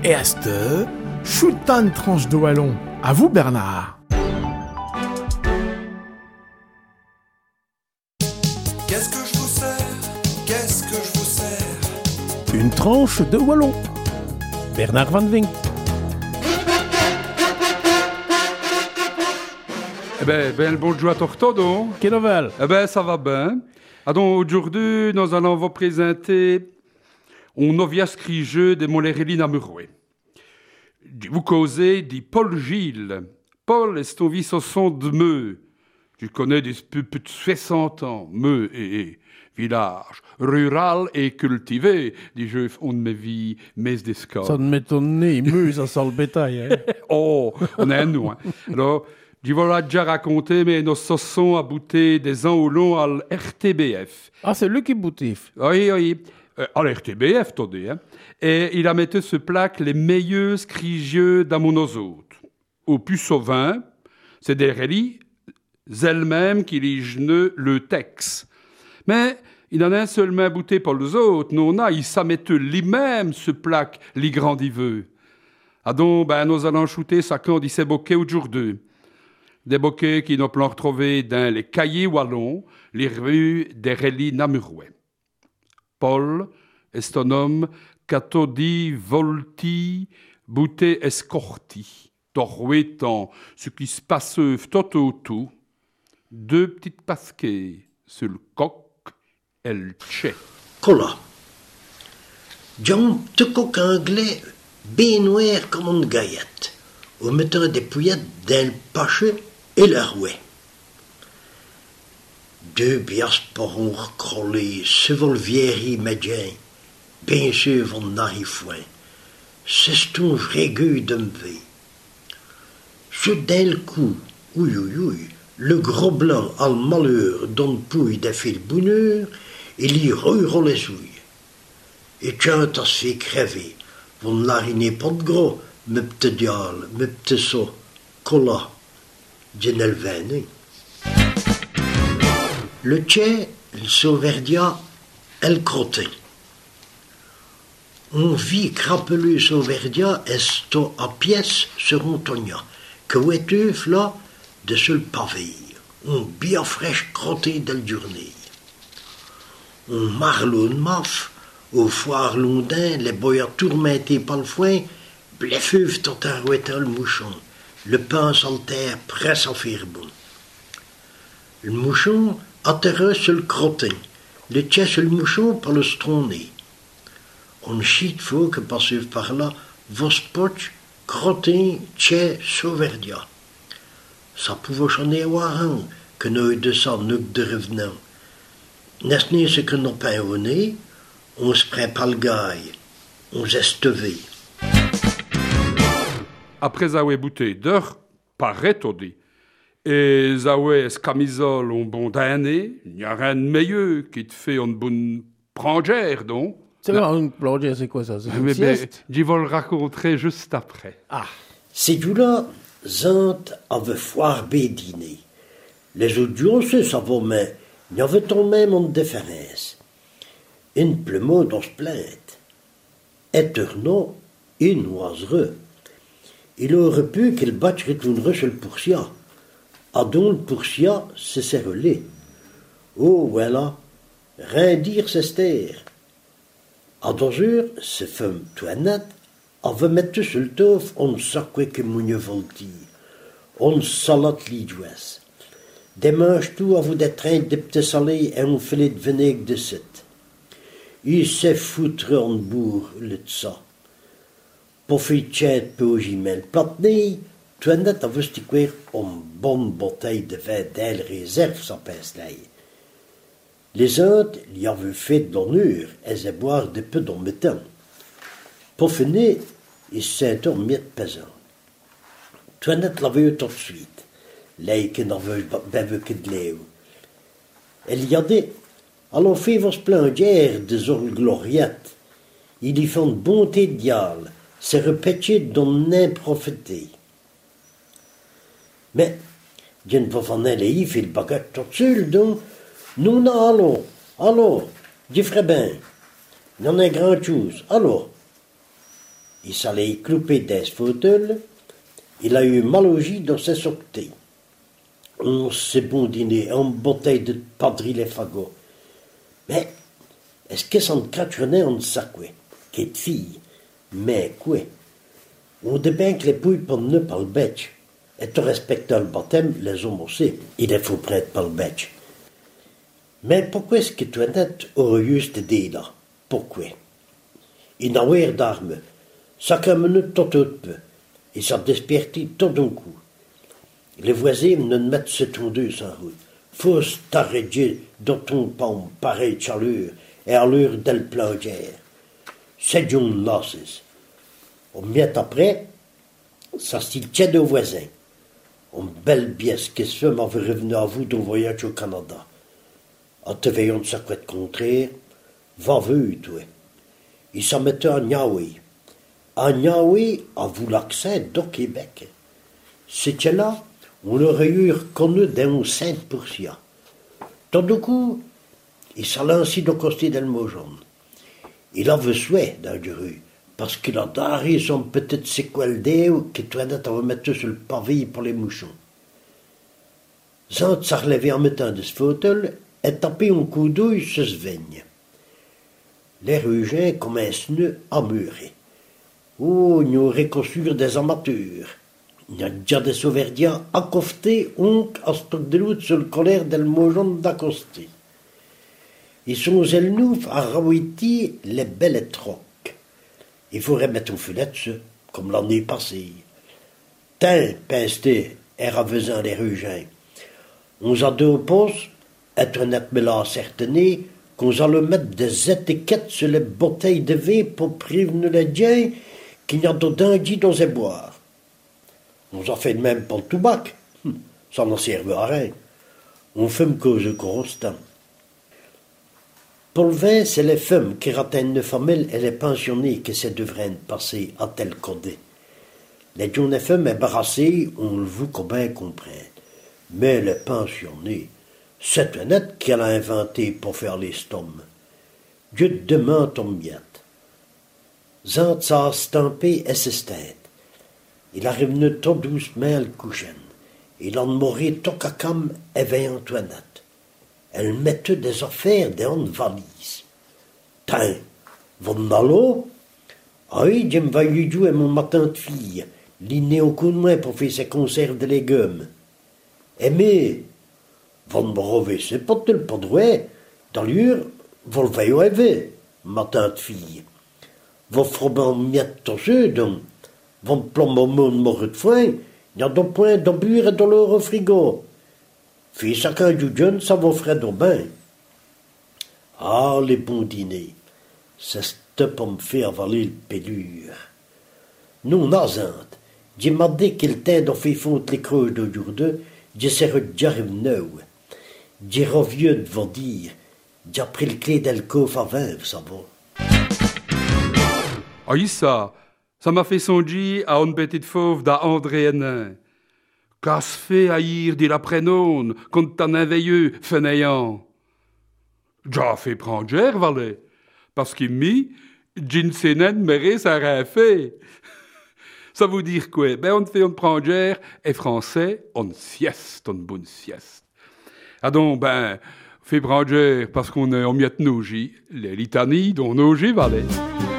Et à cette choutan tranche de wallon. À vous, Bernard. Qu'est-ce que je vous sers? Qu'est-ce que je vous sers? Une tranche de wallon. Bernard Van Vink. Eh ben le bonjour à Tortodo. Quelle nouvelle? Eh ben, ça va bien. Ah donc, aujourd'hui, nous allons vous présenter un novice jeu de Molerelli Namuroué. Vous causez dit Paul Gilles. Paul est un vice-son de Meux. Tu connais depuis plus de 60 ans. Meux et village rural et cultivé. Dit je on me vit mes descars. Ça ne m'étonne ni, Meux, ça sent le bétail. Hein. Oh, on est à nous. Hein. Alors, je vous l'ai déjà raconté, mais nos saussons a bouté des ans au long à l'RTBF. Ah, c'est lui qui boutiffe. Oui. À l'RTBF, t'as dit. Hein. Et il a mis ce plaque les meilleurs scrigieux d'amonozotes. Au plus au vin, c'est des relis elles-mêmes qui lisent le texte. Mais il en a un seulement bouté pour les autres. Non, il s'amettent lui-même ce plaque, les grandiveux. Ah donc, nous allons shooter ça quand il s'est bokeh aujourd'hui. Des bokehs qui nous plans retrouver dans les cahiers wallons, les rues des relis namurouais. Paul est un homme cathodi volti bouté escorti, torouétant ce qui se passe tout autour. Deux petites pasquets sur le coq, elle tchè. Cola. John te coq anglais, bien noir comme une gaillette, au mettant des pouillettes dans le pachet et le rouet. Deux biasses parents recrollés, se vol vieilli médien, bien sûr von narifouin. C'est un vrai gueule de m'vé. Ce d'un coup, ouï, le gros blanc al malheur donne pouille des fils bonheur, il y reroule les ouilles. Et tiens, t'as se fait crever. Von l'araignée pas de gros, me petit diable, me petit saut, cola, j'en vene. Le tchè, le sauverdia, elle crotté. On vit crapelu sauverdia esto à pièce sur un togna, que ouetuf là, de sur le pavé, on bien fraîche crotté del journée. On marlon maf, au foire londin, les boyards tourmentés par le foin, bleffeuvent tout un rouettant le mouchon, le pain sur terre presse à faire bon. Le mouchon atterre sur le crottin, le tient sur le mouchon par le stronné. On chie faut que passe par là, vos poches, crottin, tient, sauverdia. Ça pouvait chanter à que nous de ça, nous de revenant. N'est-ce ce que nous pas au nez, on se prend pas le gaille, on s'estevé. Après avoir bouté d'heure, paraît on dit. Et Zawe camisole un bon d'année, il n'y a rien de meilleur qui te fait une bonne prangère, donc. C'est vrai, une plongée, c'est quoi ça? C'est une sieste? Je vais le raconter juste après. Ah. C'est du là, Zant avait foire dîner. Les autres jours, ça va, mais il y avait tout de même une différence. Une plumeau dans ce plainte. Éternant, une oisereux. Il aurait pu qu'il batte retournerait sur le poursia. Ah donc le poursia se serrelait. Oh voilà, rien dire c'est terre. À 2 heures, ces femmes toinettes avaient mettre sur le tof on sacquait que moune volti, on salade l'idouesse. Des manches tout à vous des trains de petits salés et un filet de vinaigre de site. Il s'est foutre en bourre le ça. Pour faire tchète peu jimel platné, toinette avait stiquer une bonne bouteille de vin d'elle réserve sa pince-laille. Les autres lui avaient fait de l'honneur et se boire de peu dans le temps. Pour finir, il s'est mis de pesant. Toinette l'avait eu tout de suite, l'ail qui n'avait pas vu que de l'eau. Elle y a dit, allons faire vos plongères des orgues gloriettes. Il y font bonté de diable, se répéter dont n'en profiter. Mais, je ne peux pas aller faire le baguette tout seul, donc. Nous, non, allons, je ferai bien. Il y en a grand chose, allons. Il s'allait clouper des fauteuils. Il a eu mal au gis dans ses sorties. On s'est bon dîner, en bouteille de padri les fagots. Mais, est-ce que ça ne cracherait en ça, quoi? Qu'est fille? Mais, quoi? On dit bien que les pouilles pour ne pas le bêche. Et tu respectes le baptême, les hommes aussi. Il est faux prêtre par le bêche. Mais pourquoi est-ce que tu es net heureux de dire là? Pourquoi? Il n'a pas d'armes. Chaque minute tout peu. Et ça despertit tout d'un coup. Les voisins ne mettent ce tondeuse en route. Faut t'arrêter dans ton pomme, pareil chaleur, et à l'heure del plongère. C'est John Losses. Au mieux après, ça s'y tient aux voisins. Une belle pièce que ce m'avait revenu à vous d'un voyage au Canada. En te veillant de sa couette contraire, va vu, toi. Il s'en mettait à Niaoui. À Niaoui, à vous l'accès du Québec. C'était là, on aurait eu reconnu d'un 5%. Tout d'un coup, il s'est lancé de côté del Mojon. Il avait souhait dans la rue, parce qu'il a daré son petite séquelle d'eau qui traînait à remettre sur le pavé pour les mouchons. Zant s'est relevé en mettant de ce fauteuil et tapé un coup d'œil sur ce vigne. Les rugins commencent à mûrer. Oh, nous reconstruire des amateurs. Il y a déjà des sauverdiens accostés, onc à stock de l'autre sur le colère del Mojon d'accosté. Ils sont elnouf à rawiti les belles trocs. Il faudrait mettre un filet dessus, comme l'année passée. Tiens, pincé, et raveusant les rugins. On a deux postes, être net mélange certainé, qu'on a le mettre des étiquettes sur les bouteilles de vin pour prévenir les gens qu'il y a dedans dit dans les boire. On a fait de même pour le tabac. Ça n'en servait à rien. On fume cause de constant. Pour le vin, c'est les femmes qui rateignent les familles et les pensionnés qui se devraient passer à tel codé. Les jeunes femmes embarrassées, on le veut qu'on bien comprenne. Mais les pensionnés, c'est un net qu'elle a inventé pour faire les stoms. Dieu demande ton miette. Zant s'a stampé et se stède. Il a revenu tout doucement le couchen. Il en mourit tout cacam et veille Antoinette. Elle mettait des affaires dans une valise. Tiens, vous n'allez? Ah oui, je me vais lui jouer mon matin de fille, l'inné au coup de main pour faire ses conserves de légumes. Eh mais, vous ne me reveillez pas de le podrouet, dans l'heure, vous le veillez rêver, matin de fille. Vous ferez un miette tous ceux, donc, vous me plombez mon mort de foin, il y a deux points de bure et de l'eau au frigo. Fais chacun du jeune, ça vous ferait de bain. Ah, les bons dîners, c'est ce pour me faire avaler le pelure. Nous, nazante, j'ai m'a dit qu'il t'aide à faire fondre les creux d'aujourd'hui, j'ai serré de jarre j'ai revieux de vous dire, j'ai pris le clé del coffre à vin, vous savez. Ah, ça m'a fait songer à une petite fauve d'André Hénin. Qu'as fait haïr dit la prénone, quand t'en un veilleux fainéant. J'ai fait prendre valet, parce qu'il m'y, Jinsenen méré sa fait. Ça veut dire quoi? Ben, on fait une prangère, et français, on sieste, une bonne sieste. Ah donc, ben, fait prangère, parce qu'on est en miette noji, les litanies dont noji valet.